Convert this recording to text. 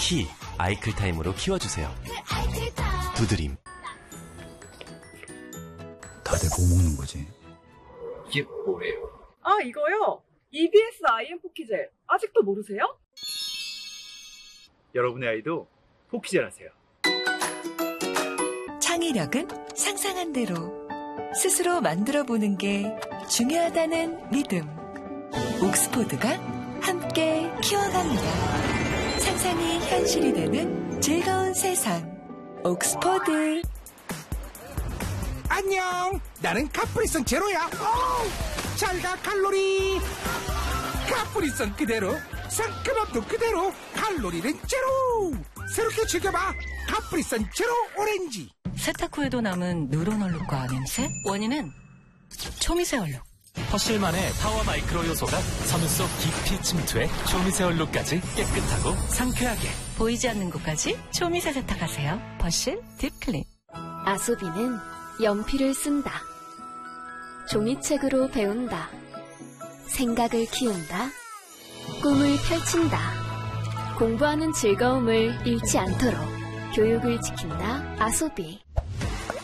키 아이클타임으로 키워주세요. 두드림. 다들 뭐 먹는 거지? 이게 뭐래요? 아, 이거요? EBS IM 포키젤. 아직도 모르세요? 여러분의 아이도 포키젤 하세요. 창의력은 상상한 대로 스스로 만들어보는 게 중요하다는 믿음. 옥스포드가 함께 키워갑니다. 상상이 현실이 되는 즐거운 세상. 옥스포드. 안녕, 나는 카프리선 제로야. 잘가 칼로리. 카프리선 그대로, 상큼함도 그대로, 칼로리는 제로. 새롭게 즐겨봐, 카프리선 제로 오렌지. 세탁 후에도 남은 누런 얼룩과 냄새? 원인은 초미세 얼룩. 퍼실만의 파워 마이크로 요소가 섬유 속 깊이 침투해 초미세 얼룩까지 깨끗하고 상쾌하게. 보이지 않는 곳까지 초미세 세탁하세요. 퍼실 딥클린. 아소비는 연필을 쓴다. 종이책으로 배운다. 생각을 키운다. 꿈을 펼친다. 공부하는 즐거움을 잃지 않도록 교육을 지킨다. 아소비.